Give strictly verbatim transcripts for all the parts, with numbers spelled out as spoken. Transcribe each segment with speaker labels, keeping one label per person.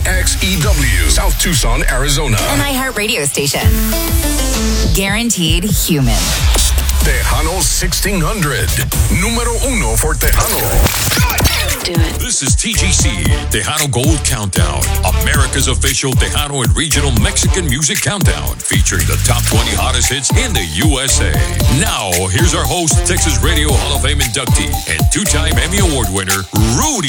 Speaker 1: X E W, South Tucson, Arizona.
Speaker 2: An iHeart radio station. Guaranteed human.
Speaker 1: Tejano sixteen hundred. Número uno for Tejano.
Speaker 3: Do it.
Speaker 4: This is T G C, Tejano Gold Countdown, America's official Tejano and regional Mexican music countdown, featuring the top twenty hottest hits in the U S A. Now, here's our host, Texas Radio Hall of Fame inductee, and two-time Emmy Award winner, Rudy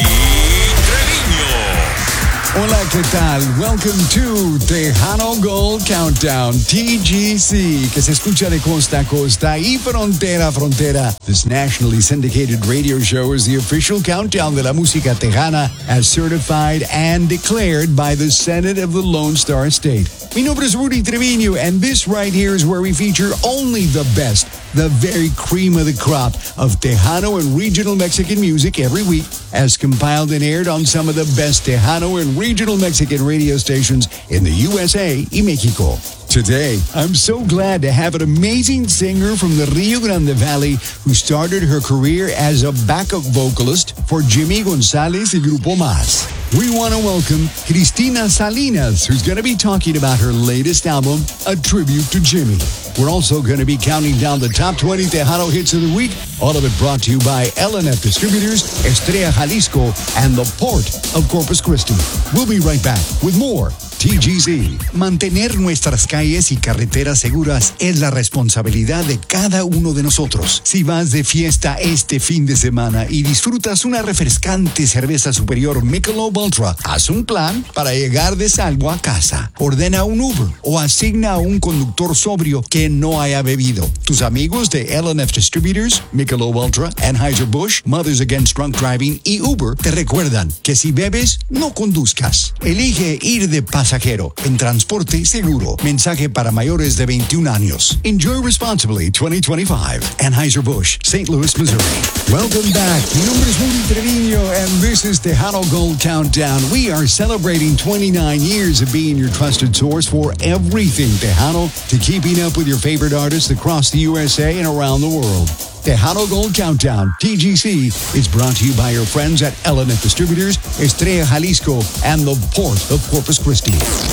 Speaker 4: Trevino.
Speaker 5: Hola, ¿qué tal? Welcome to Tejano Gold Countdown, T G C, que se escucha de costa a costa y frontera a frontera. This nationally syndicated radio show is the official countdown de la música tejana as certified and declared by the Senate of the Lone Star State. Mi nombre es Rudy Trevino, and this right here is where we feature only the best, the very cream of the crop of Tejano and regional Mexican music every week, as compiled and aired on some of the best Tejano and regional Mexican radio stations in the U S A y Mexico. Today, I'm so glad to have an amazing singer from the Rio Grande Valley who started her career as a backup vocalist for Jimmy Gonzalez y Grupo Más. We want to welcome Cristina Salinas, who's going to be talking about her latest album, A Tribute to Jimmy. We're also going to be counting down the top twenty Tejano hits of the week, all of it brought to you by L N F Distributors, Estrella Jalisco, and the Port of Corpus Christi. We'll be right back with more T G C. Mantener nuestras calles y carreteras seguras es la responsabilidad de cada uno de nosotros. Si vas de fiesta este fin de semana y disfrutas una refrescante cerveza superior Michelob Ultra, haz un plan para llegar de salvo a casa. Ordena un Uber o asigna a un conductor sobrio que no haya bebido. Tus amigos de L N F Distributors, Michelob Ultra, Anheuser-Busch, Mothers Against Drunk Driving y Uber te recuerdan que si bebes, no conduzcas. Elige ir de pasajero en transporte seguro. Mensaje para mayores de veintiún años. Enjoy responsibly twenty twenty-five. Anheuser-Busch, Saint Louis, Missouri. Welcome back. Mi nombre es Rudy Trevino, and this is Tejano Gold Countdown. We are celebrating twenty-nine years of being your trusted source for everything Tejano, to keeping up with your favorite artists across the U S A and around the world. Tejano Gold Countdown, T G C, is brought to you by your friends at L N F Distributors, Estrella Jalisco, and the Port of Corpus Christi.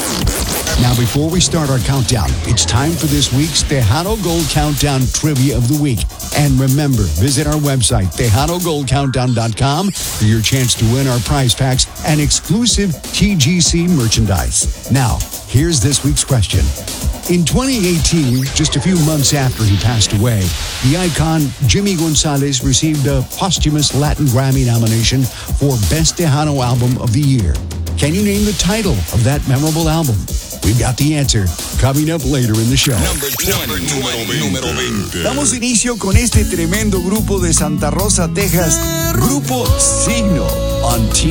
Speaker 5: Now, before we start our countdown, it's time for this week's Tejano Gold Countdown Trivia of the Week. And remember, visit our website, tejano gold countdown dot com, for your chance to win our prize packs and exclusive T G C merchandise. Now, here's this week's question. In twenty eighteen, just a few months after he passed away, the icon Jimmy Gonzalez received a posthumous Latin Grammy nomination for Best Tejano Album of the Year. Can you name the title of that memorable album? We've got the answer coming up later in the show.
Speaker 4: Number twenty, número veinte.
Speaker 5: Damos inicio con este tremendo grupo de Santa Rosa, Texas, Grupo Signo, on T